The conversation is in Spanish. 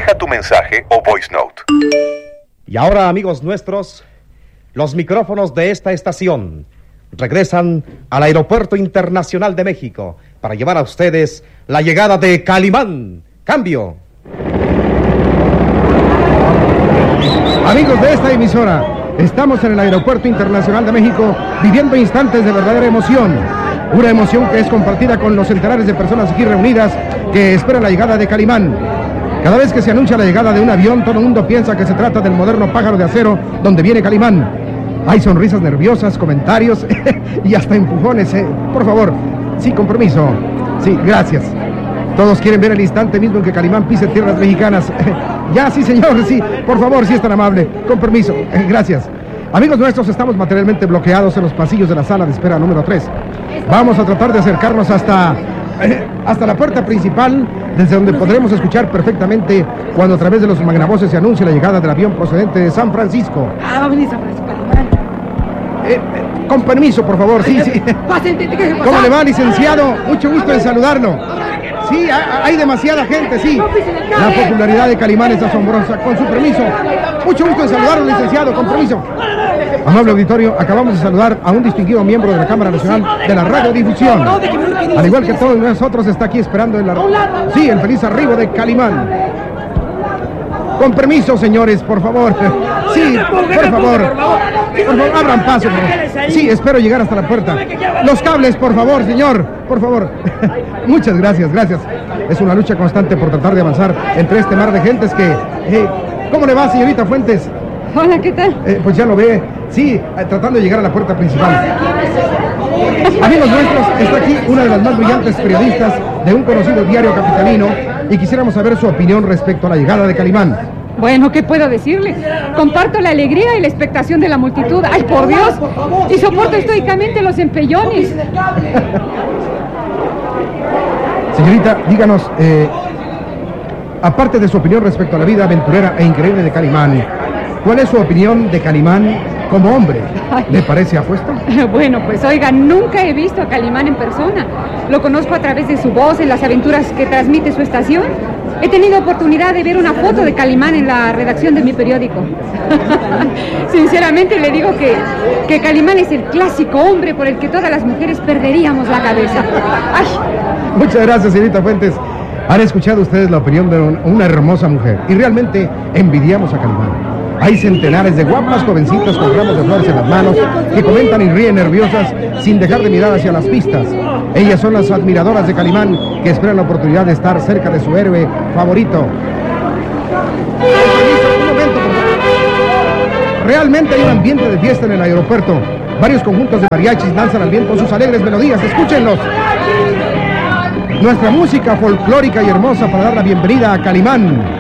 Deja tu mensaje o voice note. Y ahora, amigos nuestros, los micrófonos de esta estación regresan al Aeropuerto Internacional de México para llevar a ustedes la llegada de Calimán. ¡Cambio! Amigos de esta emisora, estamos en el Aeropuerto Internacional de México viviendo instantes de verdadera emoción. Una emoción que es compartida con los centenares de personas aquí reunidas que esperan la llegada de Calimán. Cada vez que se anuncia la llegada de un avión, todo el mundo piensa que se trata del moderno pájaro de acero donde viene Calimán. Hay sonrisas nerviosas, comentarios y hasta empujones. Por favor, sí, con permiso. Sí, gracias. Todos quieren ver el instante mismo en que Calimán pise tierras mexicanas. Ya, sí, señor, sí. Por favor, si es tan amable. Con permiso. Gracias. Amigos nuestros, estamos materialmente bloqueados en los pasillos de la sala de espera número 3. Vamos a tratar de acercarnos hasta la puerta principal, desde donde podremos escuchar perfectamente cuando a través de los magnavoces se anuncie la llegada del avión procedente de San Francisco. Va a venir San Francisco. Con permiso, por favor, sí. ¿Cómo le va, licenciado? Mucho gusto en saludarlo. Sí, hay demasiada gente, sí. La popularidad de Calimán es asombrosa. Con su permiso. Mucho gusto en saludarlo, licenciado. Con permiso. Amable auditorio, acabamos de saludar a un distinguido miembro de la Cámara Nacional de la Radiodifusión. Al igual que todos nosotros, está aquí esperando el feliz arribo de Calimán. Con permiso, señores, por favor. Sí, por favor, abran paso. Sí, espero llegar hasta la puerta. Los cables, por favor, señor. Por favor. Muchas gracias, gracias. Es una lucha constante por tratar de avanzar entre este mar de gentes que... ¿Cómo le va, señorita Fuentes? Hola, ¿qué tal? Pues ya lo ve. Sí, tratando de llegar a la puerta principal. Amigos nuestros, está aquí una de las más brillantes periodistas de un conocido diario capitalino y quisiéramos saber su opinión respecto a la llegada de Calimán. Bueno, ¿qué puedo decirle? Comparto la alegría y la expectación de la multitud. ¡Ay, por Dios! Y soporto estoicamente los empellones. Señorita, díganos, aparte de su opinión respecto a la vida aventurera e increíble de Calimán, ¿cuál es su opinión de Calimán como hombre? ¿Le parece apuesto? Bueno, pues oiga, nunca he visto a Calimán en persona. Lo conozco a través de su voz en las aventuras que transmite su estación. He tenido oportunidad de ver una foto de Calimán en la redacción de mi periódico. Sinceramente le digo que Calimán es el clásico hombre por el que todas las mujeres perderíamos la cabeza. ¡Ay! Muchas gracias, señorita Fuentes. Han escuchado ustedes la opinión de una hermosa mujer y realmente envidiamos a Calimán. Hay centenares de guapas jovencitas con ramos de flores en las manos que comentan y ríen nerviosas sin dejar de mirar hacia las pistas. Ellas son las admiradoras de Calimán que esperan la oportunidad de estar cerca de su héroe favorito. Un momento, por favor. Realmente hay un ambiente de fiesta en el aeropuerto. Varios conjuntos de mariachis lanzan al viento sus alegres melodías. ¡Escúchenlos! Nuestra música folclórica y hermosa para dar la bienvenida a Calimán.